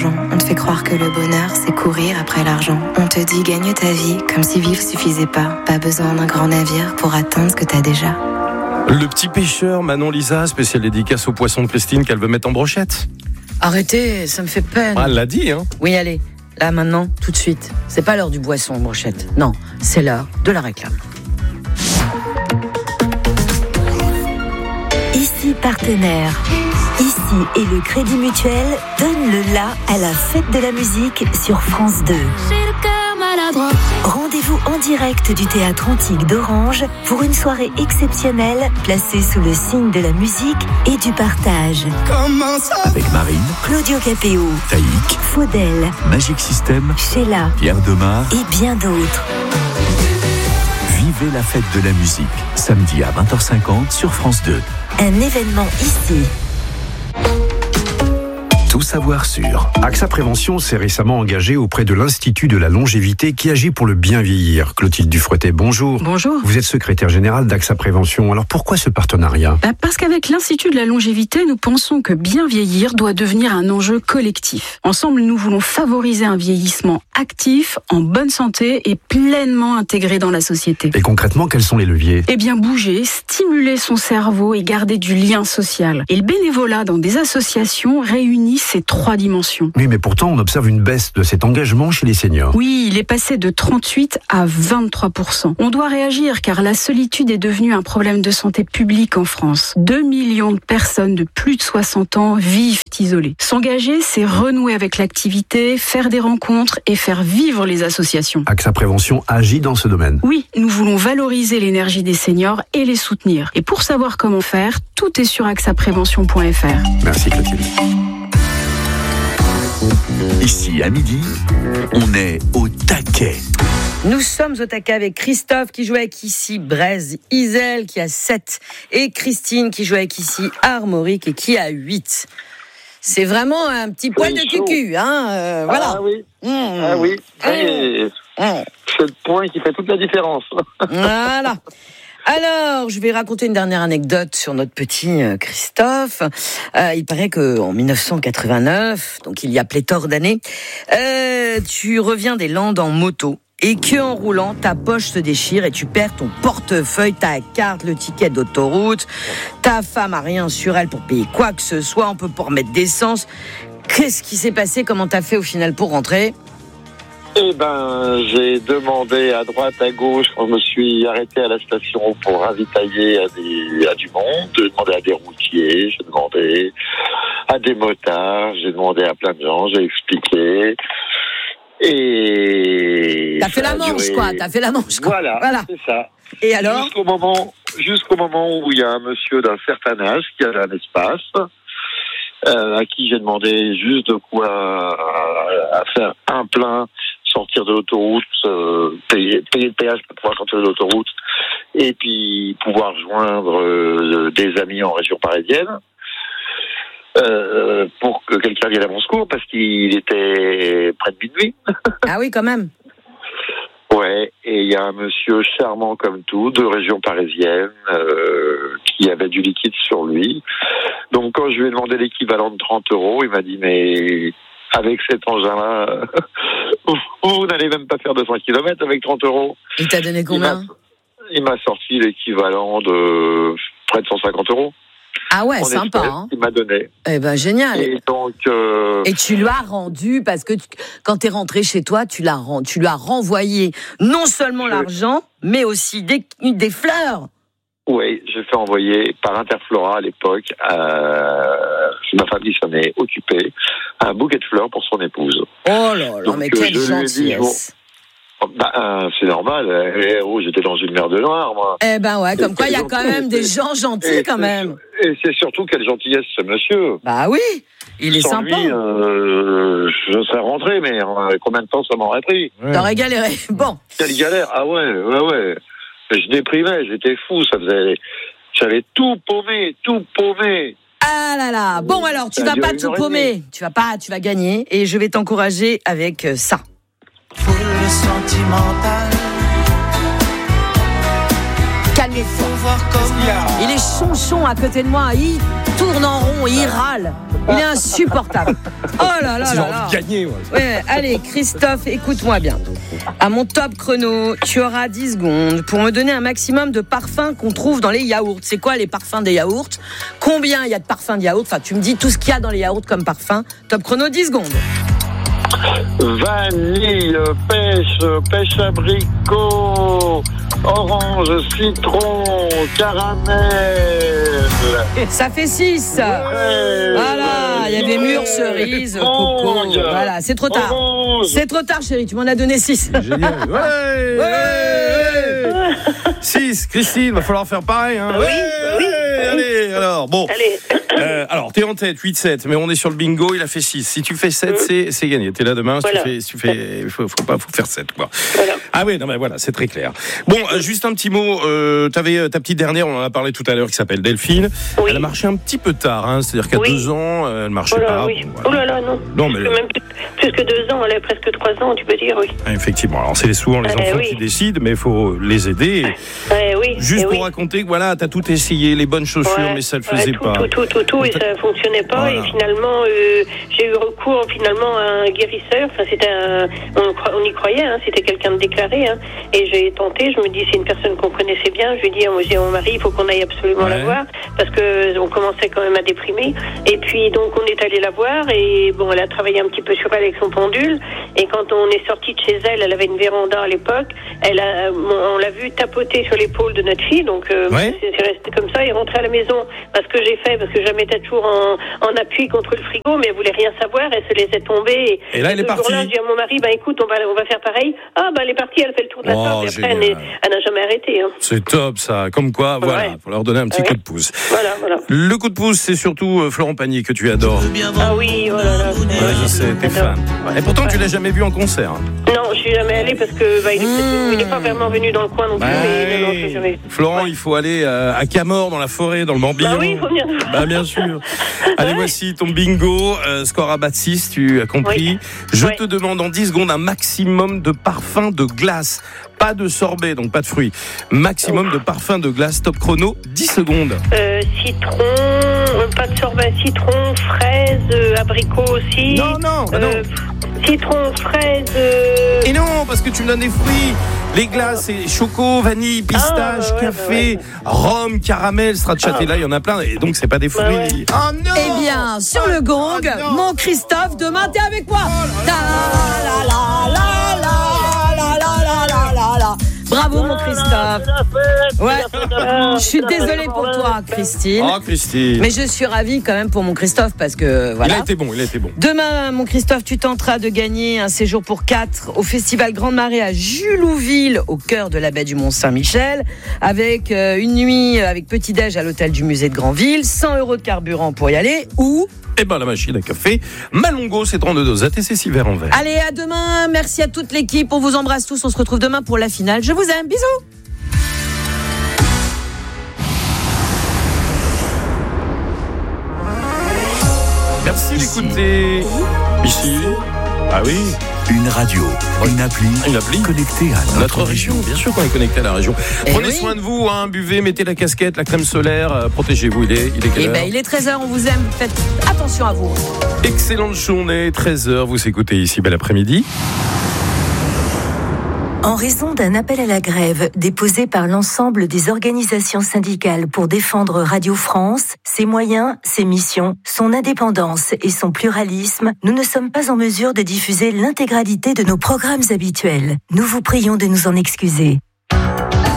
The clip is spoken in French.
l'argent. On te fait croire que le bonheur, c'est courir après l'argent. On te dit gagne ta vie, comme si vivre suffisait pas. Pas besoin d'un grand navire pour atteindre ce que t'as déjà. Le petit pêcheur, Manon Lisa, spéciale dédicace au poisson de Christine qu'elle veut mettre en brochette. Arrêtez, ça me fait peine. Ah, elle l'a dit, hein. Oui, allez, là, maintenant, tout de suite. C'est pas l'heure du boisson en brochette. Non, c'est l'heure de la réclame. Ici partenaire. Ici et le Crédit Mutuel donne le la à la fête de la musique sur France 2. Rendez-vous en direct du Théâtre Antique d'Orange pour une soirée exceptionnelle placée sous le signe de la musique et du partage. Avec Marine, Claudio Capéo, Taïk, Faudel, Magic System, Sheila Pierre Demar et bien d'autres. Vivez la fête de la musique, samedi à 20h50 sur France 2. Un événement ici. Tout savoir sur. AXA Prévention s'est récemment engagé auprès de l'Institut de la longévité qui agit pour le bien vieillir. Clotilde Dufretet, bonjour. Bonjour. Vous êtes secrétaire générale d'AXA Prévention. Alors pourquoi ce partenariat ? Parce qu'avec l'Institut de la longévité, nous pensons que bien vieillir doit devenir un enjeu collectif. Ensemble, nous voulons favoriser un vieillissement actif, en bonne santé et pleinement intégré dans la société. Et concrètement, quels sont les leviers ? Eh bien, bouger, stimuler son cerveau et garder du lien social. Et le bénévolat dans des associations réunit ces 3 dimensions. Oui, mais pourtant, on observe une baisse de cet engagement chez les seniors. Oui, il est passé de 38 à 23%. On doit réagir car la solitude est devenue un problème de santé publique en France. 2 millions de personnes de plus de 60 ans vivent isolées. S'engager, c'est renouer avec l'activité, faire des rencontres et faire vivre les associations. AXA Prévention agit dans ce domaine. Oui, nous voulons valoriser l'énergie des seniors et les soutenir. Et pour savoir comment faire, tout est sur axaprévention.fr. Merci Clotilde. Ici, à midi, on est au taquet. Nous sommes au taquet avec Christophe qui joue avec ici Braise, Isel qui a 7 et Christine qui joue avec ici Armorique et qui a 8. C'est vraiment un petit poil de cucu, hein, voilà. Ah oui, ah oui. C'est le point qui fait toute la différence. Voilà. Alors, je vais raconter une dernière anecdote sur notre petit Christophe. Il paraît qu'en 1989, donc il y a pléthore d'années, tu reviens des Landes en moto et qu'en roulant, ta poche se déchire et tu perds ton portefeuille, ta carte, le ticket d'autoroute. Ta femme a rien sur elle pour payer quoi que ce soit, on peut pas remettre d'essence. Qu'est-ce qui s'est passé? Comment t'as fait au final pour rentrer? Eh ben, j'ai demandé à droite, à gauche, quand je me suis arrêté à la station pour ravitailler à du monde. J'ai demandé à des routiers, j'ai demandé à des motards, j'ai demandé à plein de gens, j'ai expliqué. Et t'as fait la manche, quoi. T'as fait la manche, quoi. Voilà. C'est ça. Et alors? Jusqu'au moment où il y a un monsieur d'un certain âge qui avait un espace, à qui j'ai demandé juste de quoi à faire un plein, sortir de l'autoroute, payer le péage pour pouvoir sortir de l'autoroute, et puis pouvoir joindre des amis en région parisienne, pour que quelqu'un vienne à mon secours, parce qu'il était près de minuit. Ah oui, quand même. Ouais, et il y a un monsieur charmant comme tout, de région parisienne, qui avait du liquide sur lui. Donc quand je lui ai demandé l'équivalent de 30 €, il m'a dit, mais avec cet engin-là, vous n'allez même pas faire 200 km avec 30 €. Il t'a donné combien? Il m'a sorti l'équivalent de près de 150 €. Ah ouais, sympa. Hein. Il m'a donné. Eh ben génial. Et donc. Et tu lui as rendu parce que quand t'es rentré chez toi, tu lui as renvoyé non seulement l'argent, mais aussi des fleurs. Oui, j'ai fait envoyer par Interflora à l'époque. Ma famille s'en est occupée, un bouquet de fleurs pour son épouse. Oh là là, donc, mais quelle gentillesse. C'est normal. J'étais dans une mer de noir, moi. Eh ben ouais, comme quoi il y a quand même des gens gentils quand même. Et c'est surtout quelle gentillesse ce monsieur. Bah oui, il est sans sympa. Lui, je serais rentré, mais combien de temps ça m'aurait pris? T'aurais galéré. Bon. Quelle galère. Ah ouais. Je déprimais, j'étais fou. J'avais tout paumé. Ah là là. Bon alors, tu vas pas tout paumer. Tu vas gagner. Et je vais t'encourager avec ça. Il est chonchon à côté de moi, il tourne en rond, il râle. Il est insupportable. Oh là là J'ai là envie là. de gagner. Ouais, allez, Christophe, écoute-moi bien. À mon top chrono, tu auras 10 secondes pour me donner un maximum de parfums qu'on trouve dans les yaourts. C'est quoi les parfums des yaourts? Combien il y a de parfums de yaourts? Enfin, tu me dis tout ce qu'il y a dans les yaourts comme parfum. Top chrono, 10 secondes. Vanille, pêche abricot, orange, citron, caramel. Ça fait 6. Voilà, il y avait mûre, cerise, coco. Voilà, c'est trop tard. C'est trop tard, chérie, tu m'en as donné 6. Génial. Ouais. 6, Christine, va falloir faire pareil. Hein. Oui. Allez, alors, bon. Allez. Alors, t'es en tête, 8-7, mais on est sur le bingo, il a fait 6. Si tu fais 7, c'est gagné. T'es là demain, Voilà. si tu fais, faut faire 7, quoi. Voilà. Ah oui, non, mais voilà, c'est très clair. Bon, juste un petit mot, t'avais ta petite dernière, on en a parlé tout à l'heure, qui s'appelle Delphine. Oui. Elle a marché un petit peu tard, hein, c'est-à-dire qu'à 2 ans, elle marchait Oh là, pas. oui. Voilà. Oh là là, non. Non, mais Même plus que 2 ans, elle a presque 3 ans, tu peux dire, oui. effectivement, alors c'est souvent les enfants oui. qui décident, mais il faut les aider. Oui. Juste pour oui. raconter que voilà, t'as tout essayé, les bonnes chaussures, mais ça le faisait tout, pas. Tout, et ça fonctionnait pas. Voilà. Et finalement, j'ai eu recours finalement à un guérisseur. Enfin, on y croyait, hein, c'était quelqu'un de déclaré. Hein, et j'ai tenté. Je me dis, c'est une personne qu'on connaissait bien. Je lui ai dit à mon mari, il faut qu'on aille absolument la voir parce que on commençait quand même à déprimer. Et puis donc on est allé la voir et bon, elle a travaillé un petit peu sur elle avec son pendule. Et quand on est sorti de chez elle, elle avait une véranda à l'époque. On l'a vu tapoter sur l'épaule de notre fille. Donc c'est resté comme ça. Et rentré à la maison. Parce que je la mettais toujours en appui contre le frigo, mais elle voulait rien savoir, elle se laissait tomber. Et là, elle est partie. Là, je dis à mon mari, écoute, on va faire pareil. Elle est partie, elle fait le tour de la table, et après, elle n'a jamais arrêté. Hein. C'est top, ça. Comme quoi, voilà, faut leur donner un petit coup de pouce. Voilà. Le coup de pouce, c'est surtout Florent Pagny que tu adores. Ah oui, oh là là. Je sais, t'es fan. Et pourtant, tu l'as jamais vu en concert. Non, je suis jamais allée parce que il n'est pas vraiment venu dans le coin non plus. Mais non, je suis jamais. Florent, il faut aller à Camors, dans la forêt, dans le Morbihan. Oui, il faut venir. Bien sûr. Allez, voici ton bingo. Score à bas de 6, tu as compris. Je te demande en 10 secondes un maximum de parfum de glace. Pas de sorbet, donc pas de fruits. Maximum de parfum de glace. Top chrono, 10 secondes. Citron, pas de sorbet, citron, fraise, abricot aussi. Non. Citron, fraise. Et non, parce que tu me donnes des fruits. Les glaces, c'est choco, vanille, pistache, café, rhum, caramel, stracciatella, il y en a plein. Et donc, c'est pas des fruits. Oh non! Eh bien, sur le gong, mon Christophe, demain, t'es avec moi. Bravo, mon Christophe. Je suis désolée pour toi, Christine. Oh, Christine. Mais je suis ravie quand même pour mon Christophe parce que voilà. Il a été bon. Demain, mon Christophe, tu tenteras de gagner un séjour pour 4 au Festival Grande Marée à Julouville, au cœur de la baie du Mont-Saint-Michel, avec une nuit avec petit-déj à l'hôtel du musée de Granville, 100 € de carburant pour y aller, ou... la machine à café Malongo, c'est 32 doses ATC 6 verres en verre. Allez, à demain. Merci à toute l'équipe. On vous embrasse tous. On se retrouve demain pour la finale. Je vous aime. Bisous. Merci d'écouter. Ici. Ah oui. Une radio, une appli connectée à notre région. Bien sûr qu'on est connecté à la région. Prenez oui. soin de vous, buvez, mettez la casquette, la crème solaire, protégez-vous. Il est quelle heure ? Il est 13h, on vous aime. Faites attention à vous. Excellente journée, 13h, vous écoutez ici, bel après-midi. En raison d'un appel à la grève déposé par l'ensemble des organisations syndicales pour défendre Radio France, ses moyens, ses missions, son indépendance et son pluralisme, nous ne sommes pas en mesure de diffuser l'intégralité de nos programmes habituels. Nous vous prions de nous en excuser.